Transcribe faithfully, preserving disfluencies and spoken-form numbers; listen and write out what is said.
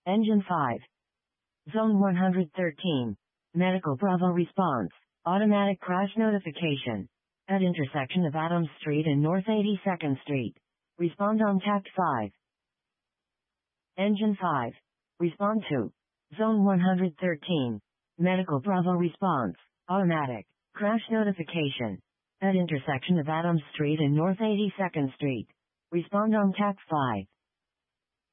Engine five. Zone one hundred thirteen. Medical Bravo response. Automatic crash notification. At intersection of Adams Street and North eighty-second Street. Respond on Tact five. Engine five. Respond to. Zone one hundred thirteen. Medical Bravo response. Automatic. Crash notification. At intersection of Adams Street and North eighty-second Street. Respond on Tact five.